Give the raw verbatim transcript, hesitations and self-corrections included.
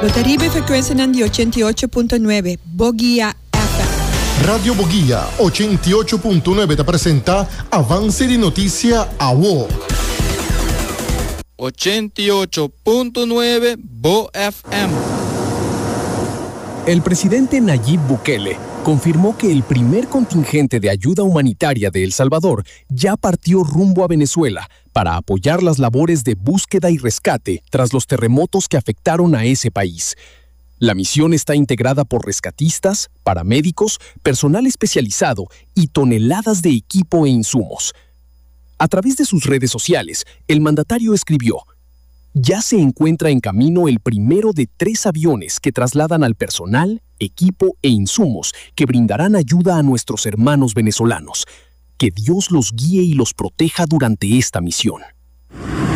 Lotaribe frekwensen di ochenta y ocho punto nueve, Boguía F M. Radio Boguía ochenta y ocho punto nueve te presenta Avance de Noticia a W O. ochenta y ocho punto nueve Bo F M. El presidente Nayib Bukele confirmó que el primer contingente de ayuda humanitaria de El Salvador ya partió rumbo a Venezuela para apoyar las labores de búsqueda y rescate tras los terremotos que afectaron a ese país. La misión está integrada por rescatistas, paramédicos, personal especializado y toneladas de equipo e insumos. A través de sus redes sociales, el mandatario escribió: ya se encuentra en camino el primero de tres aviones que trasladan al personal, equipo e insumos que brindarán ayuda a nuestros hermanos venezolanos. Que Dios los guíe y los proteja durante esta misión.